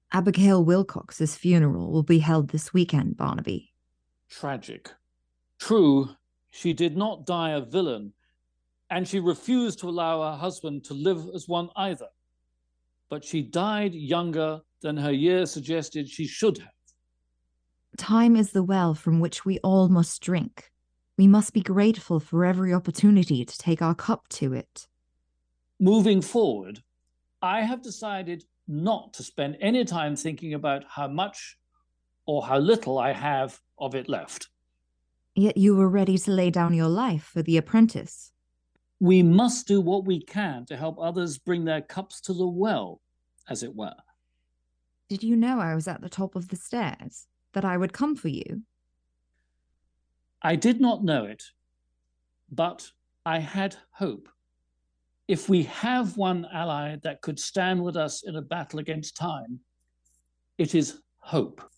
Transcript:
Abigail Wilcox's funeral will be held this weekend, Barnaby. Tragic. True, she did not die a villain, and she refused to allow her husband to live as one either. But she died younger than her years suggested she should have. Time is the well from which we all must drink. We must be grateful for every opportunity to take our cup to it. Moving forward, I have decided not to spend any time thinking about how much or how little I have of it left. Yet you were ready to lay down your life for the apprentice. We must do what we can to help others bring their cups to the well, as it were. Did you know I was at the top of the stairs? That I would come for you? I did not know it, but I had hope. If we have one ally that could stand with us in a battle against time, it is hope.